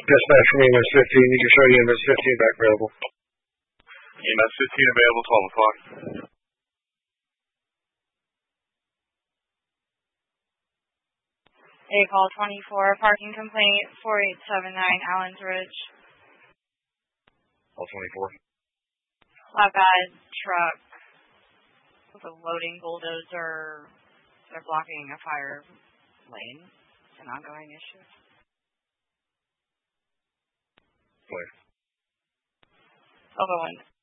Dispatch from EMS 15. You can show EMS 15 back available. EMS 15 available, 12 o'clock. A call 24, parking complaint, 4879 Allens Ridge. Call 24. Flatbed truck with a loading bulldozer. They're blocking a fire lane. It's an ongoing issue. Clear. Over 1.